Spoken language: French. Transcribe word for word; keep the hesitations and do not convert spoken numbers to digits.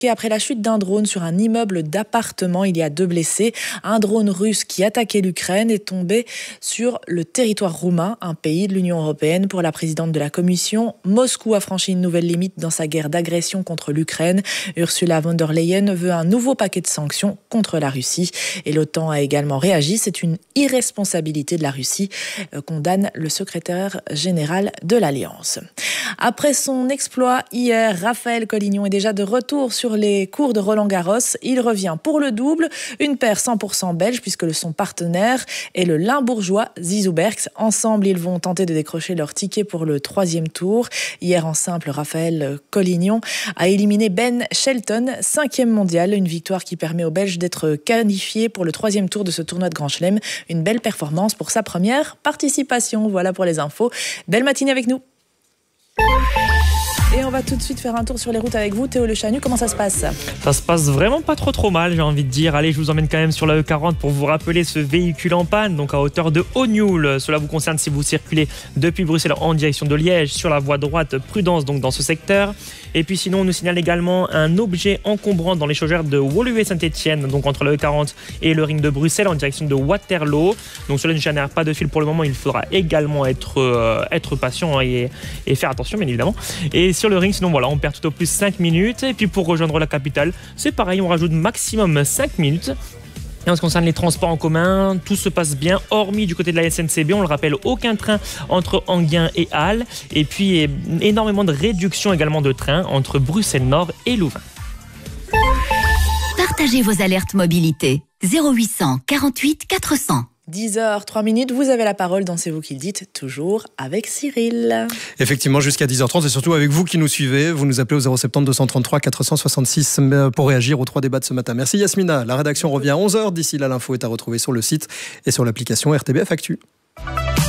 Et après la chute d'un drone sur un immeuble d'appartement, il y a deux blessés. Un drone russe qui attaquait l'Ukraine est tombé sur le territoire roumain, un pays de l'Union européenne. Pour la présidente de la Commission, Moscou a franchi une nouvelle limite dans sa guerre d'agression contre l'Ukraine. Ursula von der Leyen veut un nouveau paquet de sanctions contre la Russie. Et l'OTAN a également réagi. C'est une irresponsabilité de la Russie, euh, condamne le secrétaire général de l'Alliance. Après son exploit hier, Raphaël Collignon est déjà de retour sur les cours de Roland-Garros. Il revient pour le double, une paire cent pour cent belge puisque son partenaire est le limbourgeois Zizou Berks. Ensemble, ils vont tenter de décrocher leur ticket pour le troisième tour. Hier en simple, Raphaël Collignon a éliminé Ben Shelton, cinquième mondial. Une victoire qui permet aux Belges d'être qualifiés pour le troisième tour de ce tournoi de Grand Chelem. Une belle performance pour sa première participation. Voilà pour les infos. Belle matinée avec nous. Et on va tout de suite faire un tour sur les routes avec vous, Théo Le Chanu. Comment ça se passe ? Ça se passe vraiment pas trop trop mal, j'ai envie de dire. Allez, je vous emmène quand même sur la E quarante pour vous rappeler ce véhicule en panne, donc à hauteur de Haut-Newles. Cela vous concerne si vous circulez depuis Bruxelles en direction de Liège sur la voie droite. Prudence donc dans ce secteur. Et puis sinon, on nous signale également un objet encombrant dans l'échangeur de Woluwe-Saint-Etienne, donc entre la E quarante et le ring de Bruxelles en direction de Waterloo. Donc cela ne génère pas de fil pour le moment. Il faudra également être, euh, être patient et, et faire attention, bien évidemment. Et sur le ring, sinon voilà, on perd tout au plus cinq minutes. Et puis pour rejoindre la capitale, c'est pareil, on rajoute maximum cinq minutes. Et en ce qui concerne les transports en commun, tout se passe bien, hormis du côté de la S N C B. On le rappelle, aucun train entre Enghien et Halle. Et puis énormément de réductions également de trains entre Bruxelles-Nord et Louvain. Partagez vos alertes mobilité. zéro huit cent quarante-huit quatre cents. dix heures trois minutes, vous avez la parole dans C'est vous qui le dites, toujours avec Cyril. Effectivement, jusqu'à dix heures trente, et surtout avec vous qui nous suivez. Vous nous appelez au zéro sept zéro deux cent trente-trois quatre cent soixante-six pour réagir aux trois débats de ce matin. Merci Yasmina. La rédaction revient à onze heures. D'ici là, l'info est à retrouver sur le site et sur l'application R T B F Actu.